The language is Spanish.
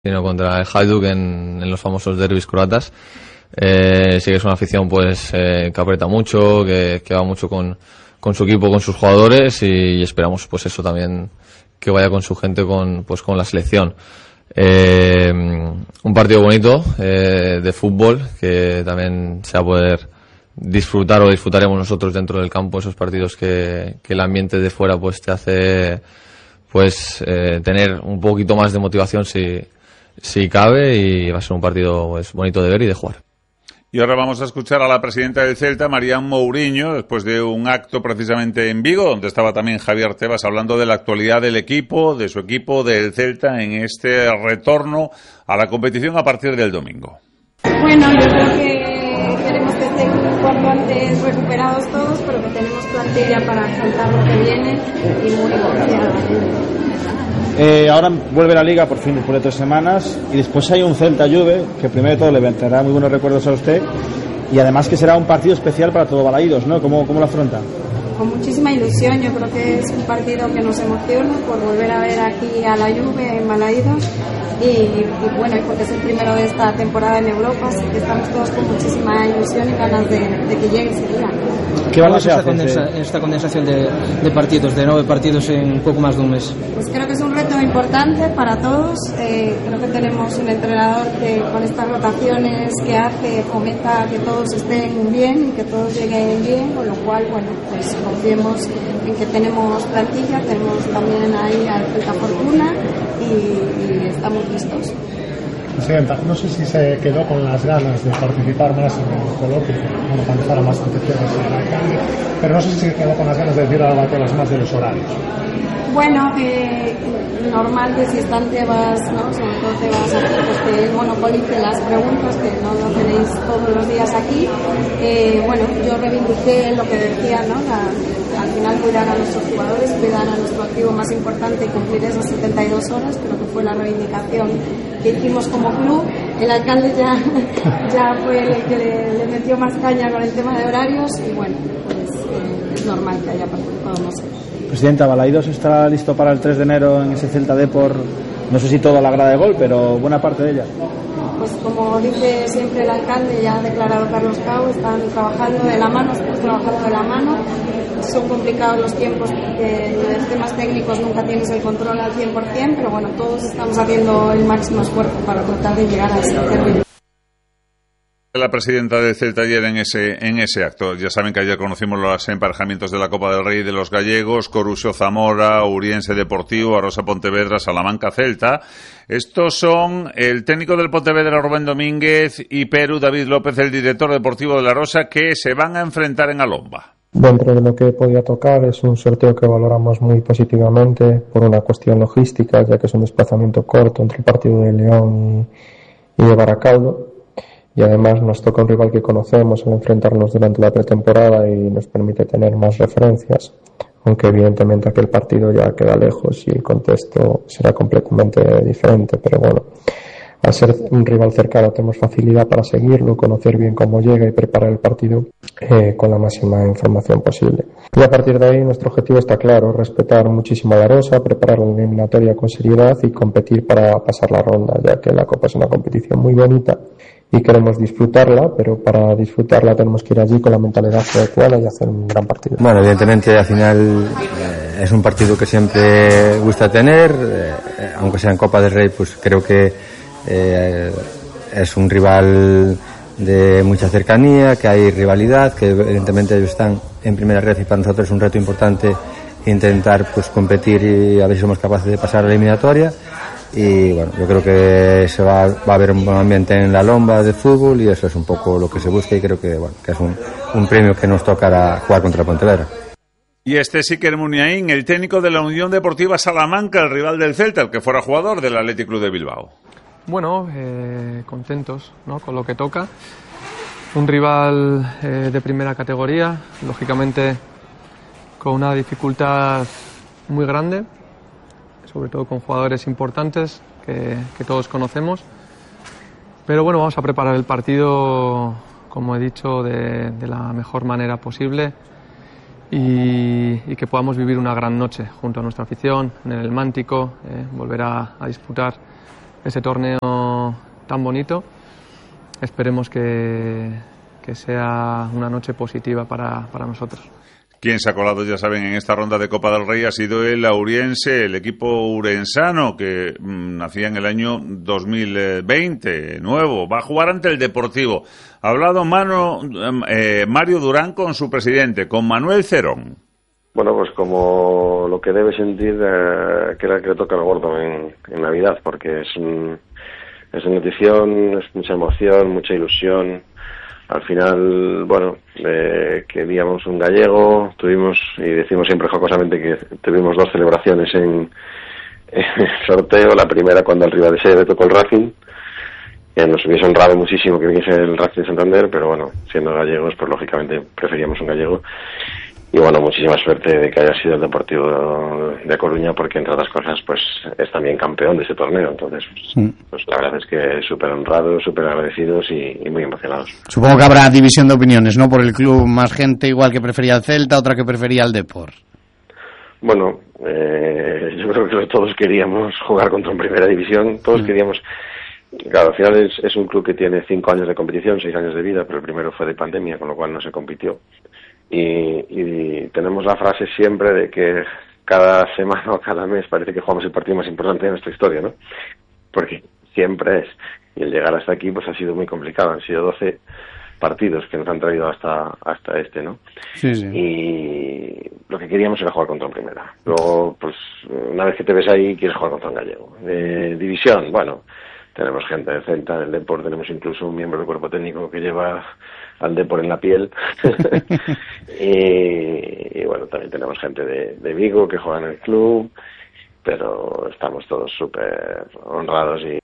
sino contra el Hajduk en los famosos derbis croatas. Sí que es una afición pues que aprieta mucho, que va mucho con su equipo, con sus jugadores, y esperamos pues eso también, que vaya con su gente con la selección. Un partido bonito de fútbol que también se va a poder disfrutar, o disfrutaremos nosotros dentro del campo, esos partidos que el ambiente de fuera pues te hace pues tener un poquito más de motivación si cabe, y va a ser un partido pues bonito de ver y de jugar. Y ahora vamos a escuchar a la presidenta del Celta, Marián Mourinho, después de un acto precisamente en Vigo, donde estaba también Javier Tebas, hablando de la actualidad del equipo, de su equipo, del Celta, en este retorno a la competición a partir del domingo. Bueno, yo creo que queremos que estén cuanto antes recuperados todos, pero que tenemos plantilla para afrontar lo que viene y muy confiada. Ahora vuelve la Liga por fin después de 3 semanas, y después hay un Celta-Juve que primero de todo le traerá muy buenos recuerdos a usted, y además que será un partido especial para todo Balaídos, ¿no? ¿Cómo lo afronta? Con muchísima ilusión. Yo creo que es un partido que nos emociona por volver a ver aquí a la Juve en Balaídos, y bueno, y porque es el primero de esta temporada en Europa, así que estamos todos con muchísima ilusión y ganas de que llegue ese día. ¿Qué balance hace esta condensación de partidos, de 9 partidos en poco más de un mes? Pues creo que es un reto importante para todos. Creo que tenemos un entrenador que con estas rotaciones que hace fomenta que todos estén bien y que todos lleguen bien, con lo cual, bueno, pues confiemos en que tenemos plantilla, tenemos también ahí al Celta Fortuna y estamos listos. Presidenta, no sé si se quedó con las ganas de participar más en el coloquio, bueno, cuando fueran más antetemas en el alcalde, pero no sé si se quedó con las ganas de decir algo a todas más de los horarios. Bueno, normal que si están Tebas, ¿no? Sobre todo Tebas aquí, pues que él monopolice las preguntas, que no lo tenéis todos los días aquí. Bueno, yo reivindiqué lo que decía, ¿no? Al final cuidar a nuestros jugadores, cuidar a nuestro activo más importante y cumplir esas 72 horas, creo que fue la reivindicación que hicimos como club. El alcalde ya fue el que le metió más caña con el tema de horarios, y bueno, pues es normal que haya participado más. Presidenta, Balaídos estará listo para el 3 de enero en ese Celta Depor, no sé si toda la grada de gol, pero buena parte de ella. Pues como dice siempre el alcalde, ya ha declarado Carlos Cao, están trabajando de la mano, estamos trabajando de la mano. Son complicados los tiempos porque en temas técnicos nunca tienes el control al 100%, pero bueno, todos estamos haciendo el máximo esfuerzo para tratar de llegar a ese término. La presidenta del Celta ayer en ese acto. Ya saben que ayer conocimos los emparejamientos de la Copa del Rey de los gallegos: Coruso Zamora, Uriense Deportivo, Arosa Pontevedra, Salamanca Celta. Estos son el técnico del Pontevedra, Rubén Domínguez, y Perú, David López, el director deportivo de la Arosa, que se van a enfrentar en Alomba. Dentro de lo que podía tocar, es un sorteo que valoramos muy positivamente por una cuestión logística, ya que es un desplazamiento corto entre el partido de León y de Baracaldo, y además nos toca un rival que conocemos al enfrentarnos durante la pretemporada y nos permite tener más referencias, aunque evidentemente aquel partido ya queda lejos y el contexto será completamente diferente, pero bueno, al ser un rival cercano tenemos facilidad para seguirlo, conocer bien cómo llega y preparar el partido con la máxima información posible. Y a partir de ahí nuestro objetivo está claro: respetar muchísimo a la Arosa, preparar la eliminatoria con seriedad y competir para pasar la ronda, ya que la Copa es una competición muy bonita y queremos disfrutarla, pero para disfrutarla tenemos que ir allí con la mentalidad adecuada y hacer un gran partido. Bueno, evidentemente al final es un partido que siempre gusta tener, aunque sea en Copa del Rey, pues creo que es un rival de mucha cercanía, que hay rivalidad, que evidentemente ellos están en primera red, y para nosotros es un reto importante intentar pues competir y a ver si somos capaces de pasar a la eliminatoria. Y bueno, yo creo que se va a haber un buen ambiente en la Lomba de fútbol, y eso es un poco lo que se busca, y creo que bueno, que es un premio que nos tocará jugar contra Pontevedra. Y Iker Muniain, el técnico de la Unión Deportiva Salamanca, el rival del Celta, el que fuera jugador del Athletic Club de Bilbao. Bueno, contentos, ¿no?, con lo que toca. Un rival de primera categoría, lógicamente con una dificultad muy grande, sobre todo con jugadores importantes que todos conocemos. Pero bueno, vamos a preparar el partido, como he dicho, de la mejor manera posible, y que podamos vivir una gran noche junto a nuestra afición en el Mántico, volver a disfrutar ese torneo tan bonito. Esperemos que sea una noche positiva para nosotros. Quien se ha colado, ya saben, en esta ronda de Copa del Rey ha sido el Auriense, el equipo urensano que nacía en el año 2020, nuevo. Va a jugar ante el Deportivo. Ha hablado Mario Durán con su presidente, con Manuel Cerón. Bueno, pues como lo que debe sentir que era que le toca al gordo en Navidad, porque es una notición, es mucha emoción, mucha ilusión. Al final, bueno, queríamos un gallego, tuvimos, y decimos siempre jocosamente que tuvimos 2 celebraciones en el sorteo. La primera cuando al rival de sede le tocó el Racing, que nos hubiese honrado muchísimo que viniese el Racing de Santander, pero bueno, siendo gallegos, pues lógicamente preferíamos un gallego. Y bueno, muchísima suerte de que haya sido el Deportivo de Coruña, porque entre otras cosas pues es también campeón de ese torneo. Entonces pues la verdad es que súper honrados, súper agradecidos y muy emocionados. Supongo que habrá división de opiniones, ¿no? Por el club, más gente igual que prefería el Celta, otra que prefería el Depor. Bueno, yo creo que todos queríamos jugar contra un Primera División, todos queríamos. Claro, al final es un club que tiene 5 años de competición, 6 años de vida, pero el primero fue de pandemia, con lo cual no se compitió. Y tenemos la frase siempre de que cada semana o cada mes parece que jugamos el partido más importante de nuestra historia, ¿no? Porque siempre es. Y el llegar hasta aquí pues ha sido muy complicado. Han sido 12 partidos que nos han traído hasta este, ¿no? Sí, sí. Y lo que queríamos era jugar contra un Primera. Luego, pues, una vez que te ves ahí, quieres jugar contra un gallego. División, bueno, tenemos gente de Celta, del Depor, tenemos incluso un miembro del cuerpo técnico que lleva al Depor en la piel. y bueno, también tenemos gente de Vigo que juega en el club, pero estamos todos súper honrados